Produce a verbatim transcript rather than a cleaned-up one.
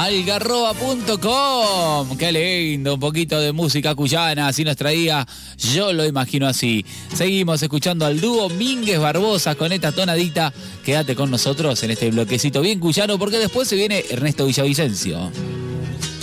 algarroba punto com. Qué lindo, un poquito de música cuyana, así nos traía, yo lo imagino así. Seguimos escuchando al dúo Mínguez Barbosa con esta tonadita. Quédate con nosotros en este bloquecito bien cuyano, porque después se viene Ernesto Villavicencio.